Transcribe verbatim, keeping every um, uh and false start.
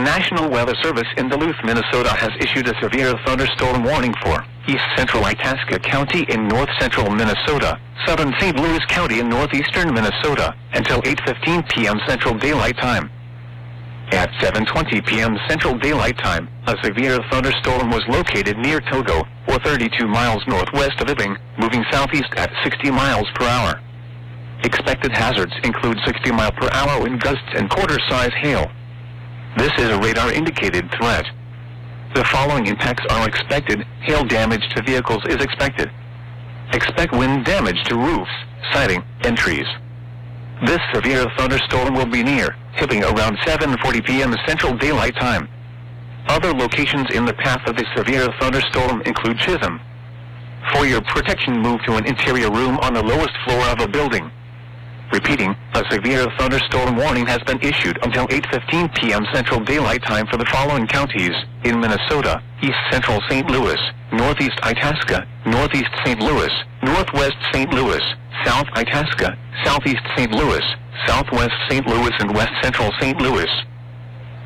National Weather Service in Duluth, Minnesota has issued a severe thunderstorm warning for east central Itasca County in north central Minnesota, southern Saint Louis County in northeastern Minnesota, until eight fifteen p m Central Daylight Time. At seven twenty p m Central Daylight Time, a severe thunderstorm was located near Togo, or thirty-two miles northwest of Ibbing, moving southeast at sixty miles per hour. Expected hazards include sixty mile per hour wind gusts and quarter-size hail. This is a radar-indicated threat. The following impacts are expected. Hail damage to vehicles is expected. Expect wind damage to roofs, siding, and trees. This severe thunderstorm will be near Hibbing around seven forty p m Central Daylight Time. Other locations in the path of the severe thunderstorm include Chisholm. For your protection, move to an interior room on the lowest floor of a building. Repeating, a severe thunderstorm warning has been issued until eight fifteen p m Central Daylight Time for the following counties in Minnesota: East Central Saint Louis, Northeast Itasca, Northeast Saint Louis, Northwest Saint Louis, South Itasca, Southeast Saint Louis, Southwest Saint Louis and West Central Saint Louis.